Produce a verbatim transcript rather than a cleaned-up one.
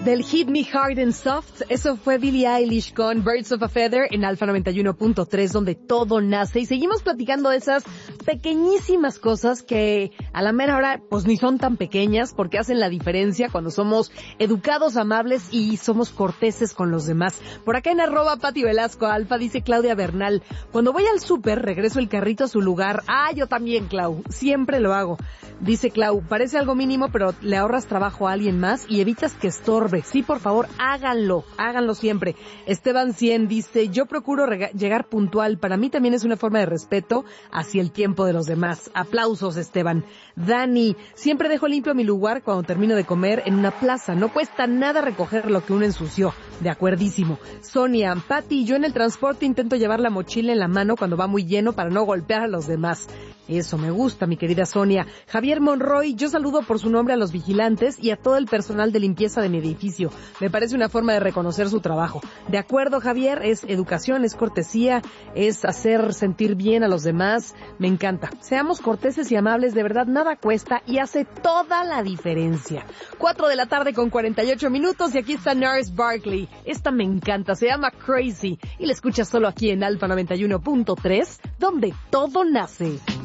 Del Hit Me Hard and Soft, eso fue Billie Eilish con Birds of a Feather en Alfa noventa y uno punto tres, donde todo nace. Y seguimos platicando de esas pequeñísimas cosas que a la mera hora pues ni son tan pequeñas, porque hacen la diferencia cuando somos educados, amables y somos corteses con los demás. Por acá en arroba Pati Velasco Alfa dice Claudia Bernal: cuando voy al súper regreso el carrito a su lugar. Ah, yo también, Clau, siempre lo hago. Dice Clau, parece algo mínimo, pero le ahorras trabajo a alguien más y evitas que estorbe. Sí, por favor, háganlo, háganlo siempre. Esteban cien dice, yo procuro rega- llegar puntual. Para mí también es una forma de respeto hacia el tiempo de los demás. Aplausos, Esteban. Dani, siempre dejo limpio mi lugar cuando termino de comer en una plaza. No cuesta nada recoger lo que uno ensució. De acuerdísimo. Sonia, Pati, yo en el transporte intento llevar la mochila en la mano cuando va muy lleno para no golpear a los demás. Eso me gusta, mi querida Sonia. Javier Monroy, yo saludo por su nombre a los vigilantes y a todo el personal de limpieza de mi edificio. Me parece una forma de reconocer su trabajo. De acuerdo, Javier, es educación, es cortesía, es hacer sentir bien a los demás. Me encanta. Seamos corteses y amables, de verdad nada cuesta y hace toda la diferencia. Cuatro de la tarde con cuarenta y ocho minutos y aquí está Nars Barkley. Esta me encanta, se llama Crazy y la escuchas solo aquí en Alfa noventa y uno punto tres, donde todo nace.